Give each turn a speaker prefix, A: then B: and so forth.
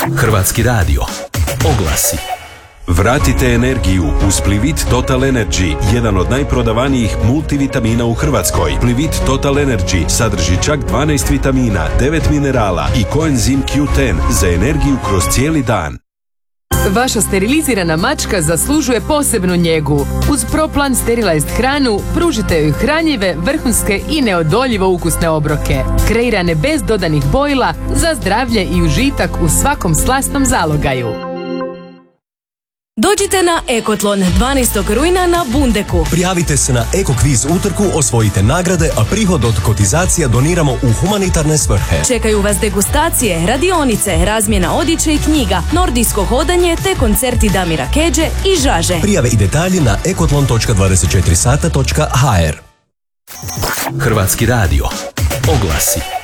A: Hrvatski radio. Oglasi. Vratite energiju uz Plivit Total Energy, jedan od najprodavanijih multivitamina u Hrvatskoj. Plivit Total Energy sadrži čak 12 vitamina, 9 minerala i koenzim Q10 za energiju kroz cijeli dan.
B: Vaša sterilizirana mačka zaslužuje posebnu njegu. Uz ProPlan Sterilized hranu pružite joj hranjive, vrhunske i neodoljivo ukusne obroke. Kreirane bez dodanih bojila za zdravlje i užitak u svakom slasnom zalogaju.
C: Dođite na Ekotlon 12. rujna na Bundeku.
D: Prijavite se na Eko kviz utrku, osvojite nagrade, a prihod od kotizacija doniramo u humanitarne svrhe.
C: Čekaju vas degustacije, radionice, razmjena odjeće i knjiga, nordijsko hodanje te koncerti Damira Kedže i Žaže.
D: Prijave i detalji na ekotlon.24sata.hr.
A: Hrvatski radio. Oglasi.